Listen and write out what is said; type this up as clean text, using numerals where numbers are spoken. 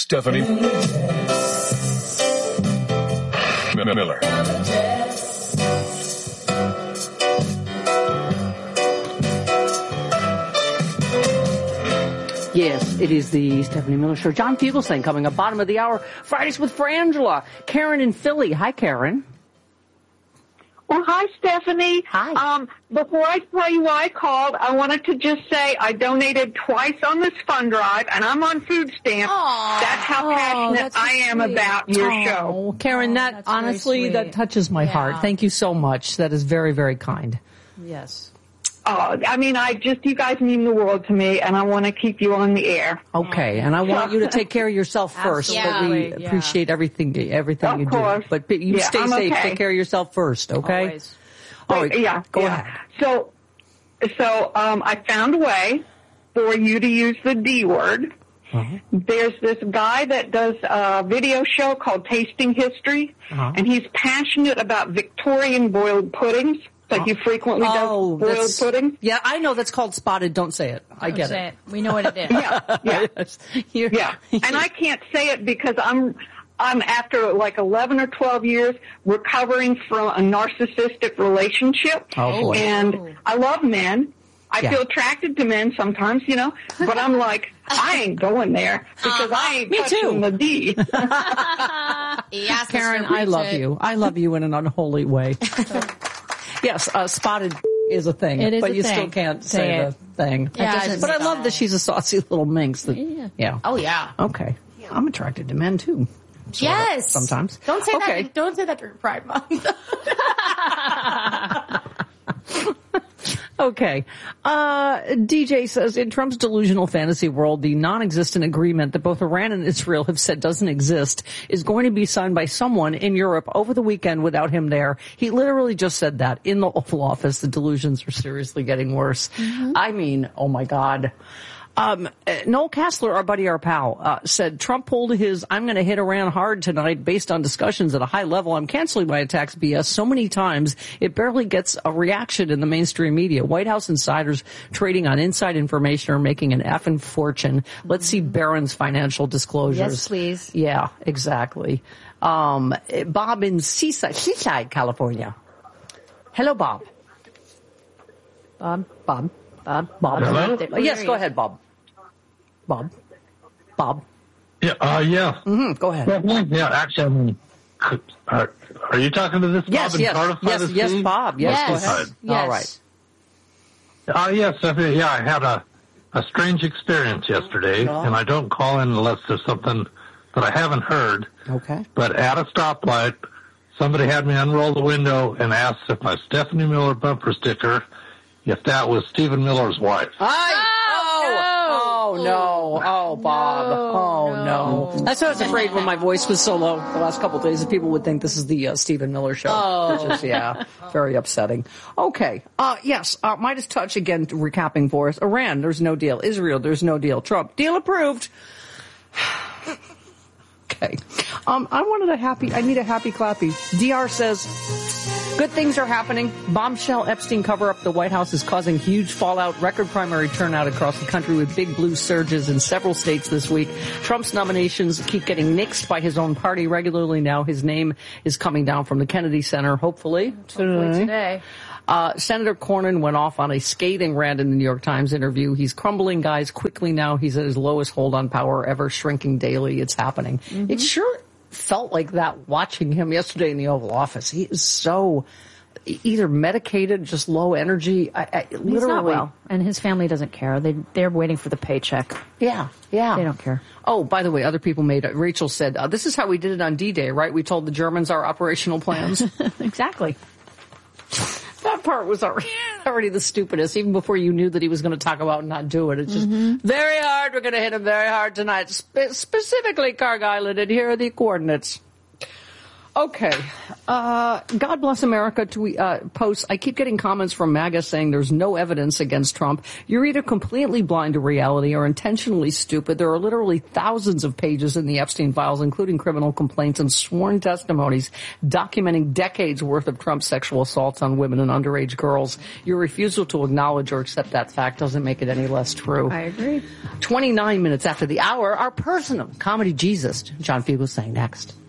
Stephanie Miller. Yes, it is the Stephanie Miller Show. John Fugelsang coming up, bottom of the hour. Fridays with Frangela. Karen in Philly. Hi, Karen. Well, hi, Stephanie. Hi. Before I tell you why I called, I wanted to just say I donated twice on this fund drive, and I'm on food stamps. Aww. That's how passionate I am about your show. Karen, that honestly, that touches my heart. Thank you so much. That is very, very kind. Yes. I mean, you guys mean the world to me, and I want to keep you on the air. Okay, and I want you to take care of yourself first, but we appreciate everything you do. But you stay safe, take care of yourself first, okay? Always. All right, go ahead. So, I found a way for you to use the D word. Uh-huh. There's this guy that does a video show called Tasting History, and he's passionate about Victorian boiled puddings. Like you frequently do boiled pudding? Yeah, I know that's called spotted. Don't say it. I get it. We know what it is. Yeah. And I can't say it because I'm after like 11 or 12 years recovering from a narcissistic relationship. Oh, boy. And I love men. I feel attracted to men sometimes, but I'm like, I ain't going there because I ain't touching the D. Karen, I love you. I love you in an unholy way. Yes, spotted is a thing, but you still can't say the thing. Yeah, but I love that she's a saucy little minx. Yeah. Oh, yeah. Okay. Yeah. I'm attracted to men, too. Yes. Sometimes. Don't say that. Don't say that during Pride Month. Okay. DJ says, in Trump's delusional fantasy world, the non-existent agreement that both Iran and Israel have said doesn't exist is going to be signed by someone in Europe over the weekend without him there. He literally just said that in the Oval Office. The delusions are seriously getting worse. Mm-hmm. I mean, oh my God. Noel Castler, our buddy, our pal, said Trump pulled his "I'm going to hit Iran hard tonight" based on discussions at a high level. I'm canceling my attacks BS so many times it barely gets a reaction in the mainstream media. White House insiders trading on inside information are making an effing fortune. Let's see Barron's financial disclosures. Yes, please. Yeah, exactly. Bob in Seaside, California. Hello, Bob. Bob. Hello? Yes, go ahead, Bob. Bob. Yeah. Mm-hmm. Go ahead. Yeah, actually, are you talking to this Bob in Cardiff? Yes, Bob. Yes, go ahead. Yes. All right. Yes, I had a strange experience yesterday, and I don't call in unless there's something that I haven't heard. Okay. But at a stoplight, somebody had me unroll the window and asked if my Stephanie Miller bumper sticker, if that was Stephen Miller's wife. Oh, no. Oh, Bob. No. That's why I was afraid when my voice was so low the last couple of days that people would think this is the Stephen Miller show. Which is, very upsetting. Okay. Yes. Midas Touch, again, recapping for us. Iran, there's no deal. Israel, there's no deal. Trump, deal approved. Okay. I need a happy clappy. DR says, good things are happening. Bombshell Epstein cover-up. The White House is causing huge fallout. Record primary turnout across the country with big blue surges in several states this week. Trump's nominations keep getting nixed by his own party regularly now. His name is coming down from the Kennedy Center, hopefully today. Senator Cornyn went off on a scathing rant in the New York Times interview. He's crumbling, guys, quickly now. He's at his lowest hold on power ever, shrinking daily. It's happening. Mm-hmm. It sure felt like that watching him yesterday in the Oval Office. He is so either medicated, just low energy. Literally. He's not well, and his family doesn't care. They're waiting for the paycheck. Yeah. They don't care. Oh, by the way, other people made it. Rachel said, this is how we did it on D-Day, right? We told the Germans our operational plans. Exactly. That part was already the stupidest, even before you knew that he was going to talk about and not do it. It's just very hard. We're going to hit him very hard tonight, specifically Carg Island, and here are the coordinates. Okay. God Bless America posts. I keep getting comments from MAGA saying there's no evidence against Trump. You're either completely blind to reality or intentionally stupid. There are literally thousands of pages in the Epstein files, including criminal complaints and sworn testimonies documenting decades worth of Trump's sexual assaults on women and underage girls. Your refusal to acknowledge or accept that fact doesn't make it any less true. I agree. 29 minutes after the hour, our personal comedy Jesus, John Fugelsang, next.